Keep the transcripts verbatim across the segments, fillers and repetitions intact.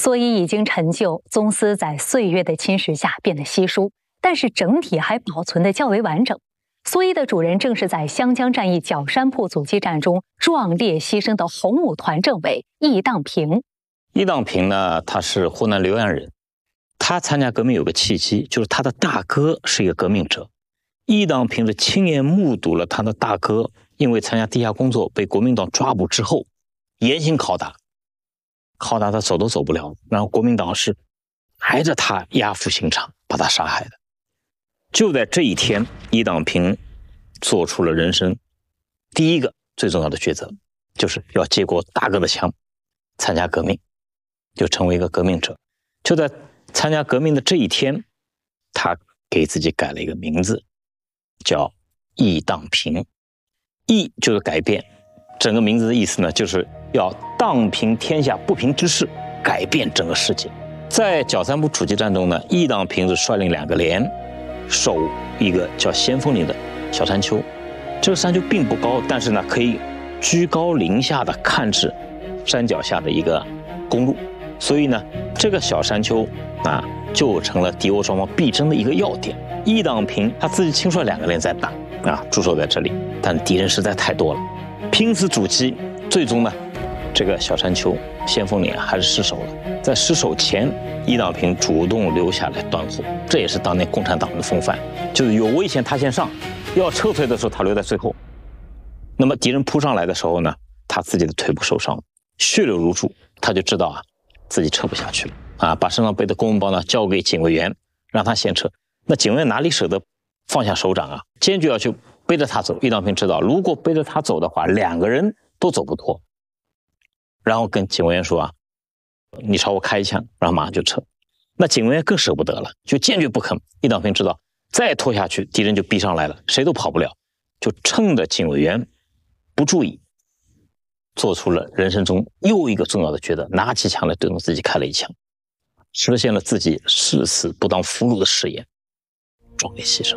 所以已经陈旧，宗祠在岁月的侵蚀下变得稀疏，但是整体还保存得较为完整。所衣的主人正是在湘江战役角山铺阻击战中壮烈牺牲的红五团政委易当平。 易当平呢，他是湖南浏阳人，他参加革命有个契机，就是他的大哥是一个革命者。易当平是亲眼目睹了他的大哥因为参加地下工作被国民党抓捕之后，严刑拷打，拷打他走都走不了，然后国民党是挨着他押赴刑场把他杀害的。就在这一天，易当平做出了人生第一个最重要的抉择，就是要接过大哥的枪，参加革命，就成为一个革命者。就在参加革命的这一天，他给自己改了一个名字，叫易当平。易就是改变，整个名字的意思呢，就是要荡平天下不平之事，改变整个世界。在角山铺阻击战中呢，易当平是率领两个连守一个叫先锋岭的小山丘。这个山丘并不高，但是呢可以居高临下的看至山脚下的一个公路，所以呢这个小山丘啊就成了敌我双方必争的一个要点。易当平他自己亲率两个连在打啊，驻守在这里，但敌人实在太多了，拼死阻击，最终呢这个小山丘先锋岭还是失守了。在失守前，易当平主动留下来断后，这也是当年共产党的风范，就是有危险他先上，要撤退的时候他留在最后。那么敌人扑上来的时候呢，他自己的腿部受伤，血流如注，他就知道啊自己撤不下去了啊，把身上背的公文包呢交给警卫员，让他先撤。那警卫员哪里舍得放下手掌啊，坚决要去背着他走。易当平知道，如果背着他走的话，两个人都走不脱。然后跟警卫员说啊，你朝我开一枪，然后马上就撤。那警卫员更舍不得了，就坚决不肯。易当平知道再拖下去敌人就逼上来了，谁都跑不了，就趁着警卫员不注意，做出了人生中又一个重要的抉择，拿起枪来对着自己开了一枪，实现了自己誓死不当俘虏的誓言，壮烈牺牲。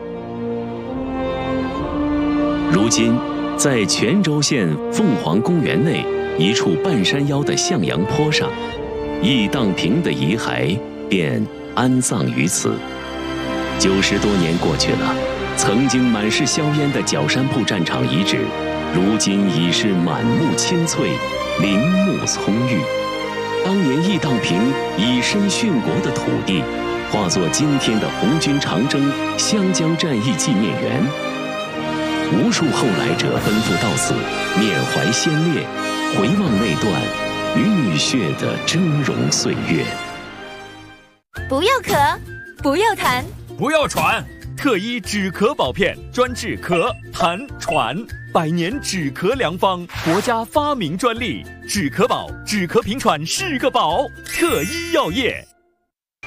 如今在泉州县凤凰公园内一处半山腰的向阳坡上，易当平的遗骸便安葬于此。九十多年过去了，曾经满是硝烟的角山铺战场遗址，如今已是满目青翠，林木葱郁。当年易当平以身殉国的土地，化作今天的红军长征湘江战役纪念园。无数后来者奔赴到此，缅怀先烈，回望那段浴血的峥嵘岁月。 不要咳，不要痰， 不要喘，特医止咳宝片专治咳、痰、喘，百年止咳良方，国家发明专利，止咳宝，止咳平喘是个宝，特医药业。